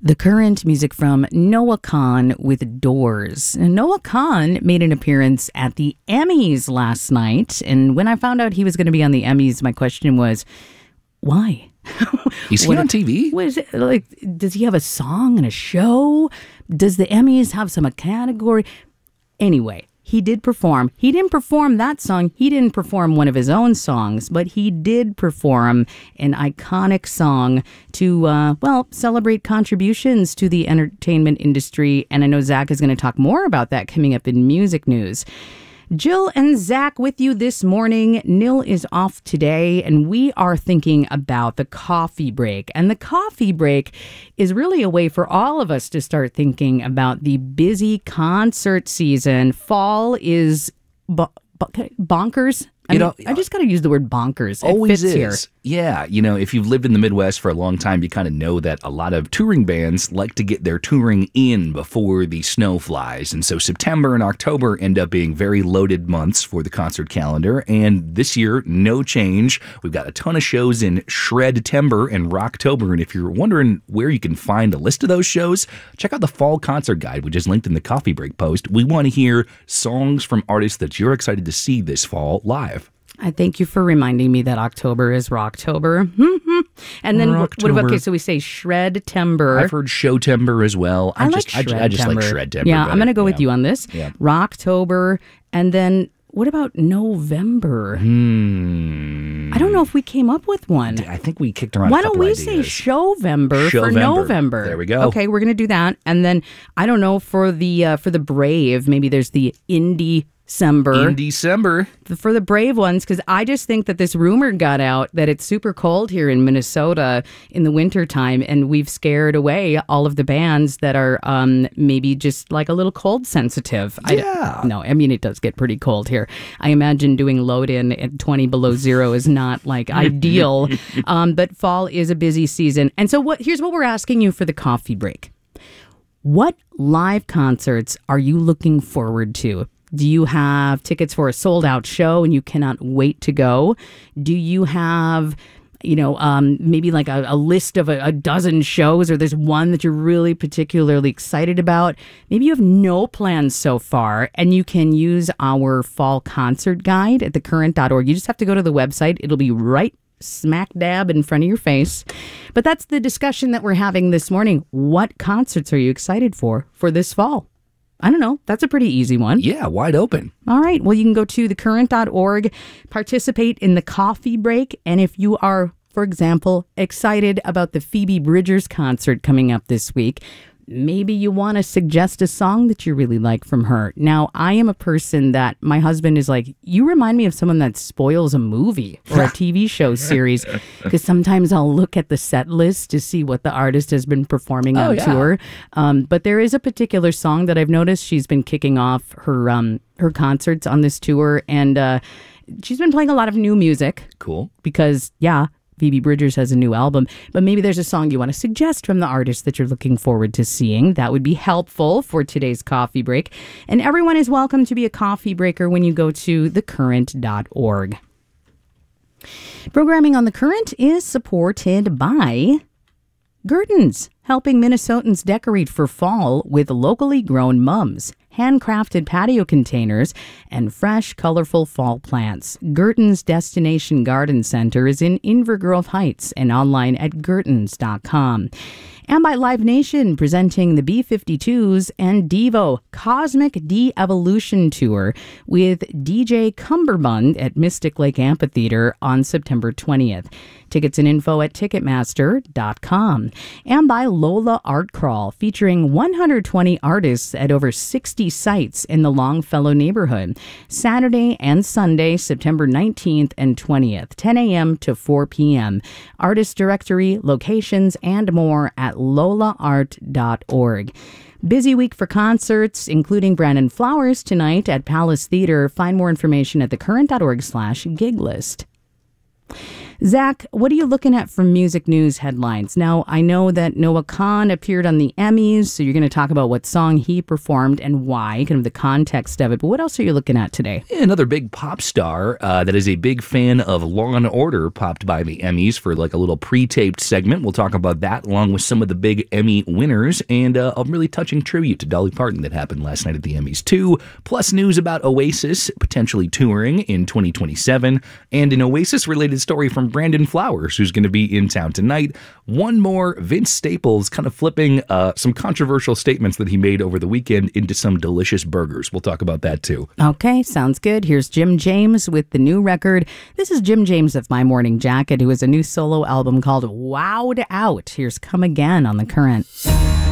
The current music from Noah Kahan with Doors. And Noah Kahan made an appearance at the Emmys last night. And when I found out he was going to be on the Emmys, my question was, why? Is he on TV? What is it, like, does he have a song and a show? Does the Emmys have some category? Anyway, he did perform. He didn't perform that song. He didn't perform one of his own songs, but he did perform an iconic song to, celebrate contributions to the entertainment industry. And I know Zach is going to talk more about that coming up in music news. Jill and Zach with you this morning. Nil is off today, and we are thinking about the coffee break. And the coffee break is really a way for all of us to start thinking about the busy concert season. Fall is bonkers. I just got to use the word bonkers. It always fits is. here. Yeah, if you've lived in the Midwest for a long time, you kind of know that a lot of touring bands like to get their touring in before the snow flies. And so September and October end up being very loaded months for the concert calendar. And this year, no change. We've got a ton of shows in Shred-tember and Rocktober. And if you're wondering where you can find a list of those shows, check out the Fall Concert Guide, which is linked in the Coffee Break post. We want to hear songs from artists that you're excited to see this fall live. I thank you for reminding me that October is Rocktober. And then what about, okay, so we say Shred-tember. I've heard Show-tember as well. I just like Shred-tember. Yeah, better. I'm going to go with you on this. Yeah. Rocktober. And then what about November? I don't know if we came up with one. I think we kicked around Why a couple don't we ideas. say Show-vember for November? There we go. Okay, we're going to do that. And then, I don't know, for the brave, maybe there's the Indie-December. In December. For the brave ones, because I just think that this rumor got out that it's super cold here in Minnesota in the wintertime, and we've scared away all of the bands that are maybe just like a little cold sensitive. Yeah. It does get pretty cold here. I imagine doing load-in at 20 below zero is not like ideal, but fall is a busy season. And so here's what we're asking you for the coffee break. What live concerts are you looking forward to? Do you have tickets for a sold-out show and you cannot wait to go? Do you have, maybe like a list of a dozen shows, or there's one that you're really particularly excited about? Maybe you have no plans so far, and you can use our fall concert guide at thecurrent.org. You just have to go to the website. It'll be right smack dab in front of your face. But that's the discussion that we're having this morning. What concerts are you excited for this fall? I don't know. That's a pretty easy one. Yeah, wide open. All right. Well, you can go to thecurrent.org, participate in the coffee break. And if you are, for example, excited about the Phoebe Bridgers concert coming up this week, maybe you want to suggest a song that you really like from her. Now, I am a person that my husband is like, you remind me of someone that spoils a movie or a TV show series, because sometimes I'll look at the set list to see what the artist has been performing on tour. But there is a particular song that I've noticed she's been kicking off her concerts on this tour, and she's been playing a lot of new music. Cool. Because, Phoebe Bridgers has a new album, but maybe there's a song you want to suggest from the artist that you're looking forward to seeing. That would be helpful for today's coffee break. And everyone is welcome to be a coffee breaker when you go to thecurrent.org. Programming on The Current is supported by Gurton's, helping Minnesotans decorate for fall with locally grown mums, handcrafted patio containers, and fresh, colorful fall plants. Gurton's Destination Garden Center is in Inver Grove Heights and online at gurtons.com. And by Live Nation, presenting the B-52s and Devo Cosmic De-Evolution Tour with DJ Cumberbund at Mystic Lake Amphitheater on September 20th. Tickets and info at Ticketmaster.com. And by Lola Art Crawl, featuring 120 artists at over 60 sites in the Longfellow neighborhood. Saturday and Sunday, September 19th and 20th, 10 a.m. to 4 p.m. Artist directory, locations, and more at lolaart.org. Busy week for concerts, including Brandon Flowers tonight at Palace Theater. Find more information at thecurrent.org/gig list. Zach, what are you looking at for music news headlines? Now, I know that Noah Kahan appeared on the Emmys, so you're going to talk about what song he performed and why, kind of the context of it. But what else are you looking at today? Another big pop star that is a big fan of Law & Order popped by the Emmys for like a little pre-taped segment. We'll talk about that along with some of the big Emmy winners and a really touching tribute to Dolly Parton that happened last night at the Emmys too. Plus news about Oasis potentially touring in 2027 and an Oasis-related story from Brandon Flowers, who's going to be in town tonight. One more, Vince Staples kind of flipping some controversial statements that he made over the weekend into some delicious burgers. We'll talk about that too. Okay, sounds good. Here's Jim James with the new record. This is Jim James of My Morning Jacket, who has a new solo album called Wowed Out. Here's Come Again on The Current.